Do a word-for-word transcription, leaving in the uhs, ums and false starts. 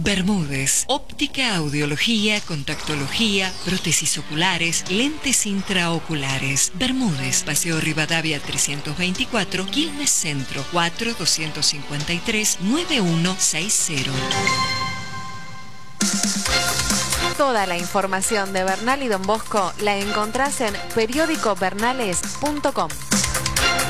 Bermúdez, óptica, audiología, contactología, prótesis oculares, lentes intraoculares. Bermúdez, Paseo Rivadavia trescientos veinticuatro, Quilmes Centro, cuatro doscientos cincuenta y tres, nueve uno seis cero. Toda la información de Bernal y Don Bosco la encontrás en periódico bernales punto com.